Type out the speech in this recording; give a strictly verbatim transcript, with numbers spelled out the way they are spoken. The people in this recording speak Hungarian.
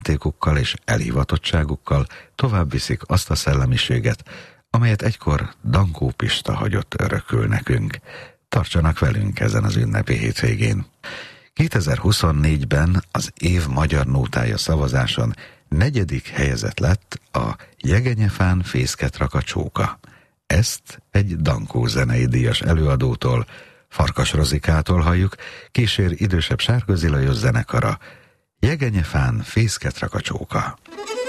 tékukkal és elhivatottságukkal tovább viszik azt a szellemiséget, amelyet egykor Dankó Pista hagyott örökül nekünk. Tartsanak velünk ezen az ünnepi hétvégén. kétezer-huszonnégyben az év magyar nótája szavazáson negyedik helyezett lett a Jegenyefán fészket rak a csóka. Ezt egy Dankó zenei díjas előadótól, Farkas Rozikától halljuk, kísér idősebb Sárközi Lajos zenekara. Jegenyefán fészket rak a csóka.